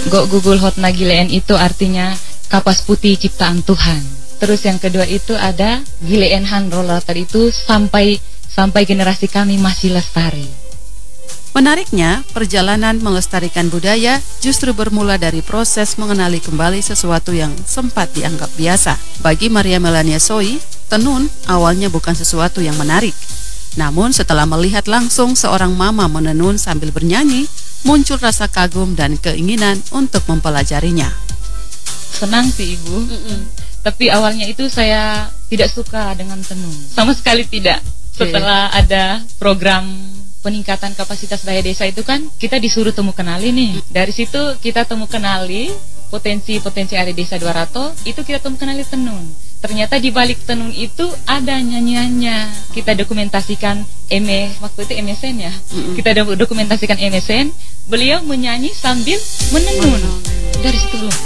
Gok Gugul Hotna Gileen itu artinya kapas putih ciptaan Tuhan. Terus yang kedua itu ada Gileen Han Rolata, itu sampai generasi kami masih lestari. Menariknya, perjalanan melestarikan budaya justru bermula dari proses mengenali kembali sesuatu yang sempat dianggap biasa. Bagi Maria Melania Soi, tenun awalnya bukan sesuatu yang menarik. Namun setelah melihat langsung seorang mama menenun sambil bernyanyi, muncul rasa kagum dan keinginan untuk mempelajarinya. Senang sih Ibu, tapi awalnya itu saya tidak suka dengan tenun, sama sekali tidak. Setelah ada program peningkatan kapasitas daya desa itu kan kita disuruh temu kenali nih. Dari situ kita temu kenali potensi-potensi area desa 200, itu kita temu kenali tenun. Ternyata di balik tenun itu ada nyanyiannya. Kita dokumentasikan waktu itu MSN ya. Kita dokumentasikan MSN, beliau menyanyi sambil menenun. Dari situ loh,